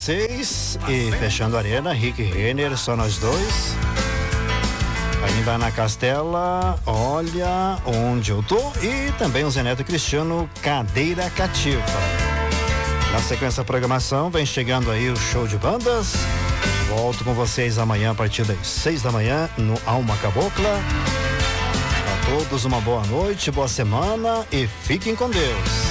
vocês. E fechando a arena, Rick Renner, só nós dois. Ainda na Castela, olha onde eu tô. E também o Zeneto Cristiano, Cadeira Cativa. Na sequência da programação, vem chegando aí o show de bandas. Volto com vocês amanhã a partir das 6 da manhã no Alma Cabocla. A todos uma boa noite, boa semana e fiquem com Deus.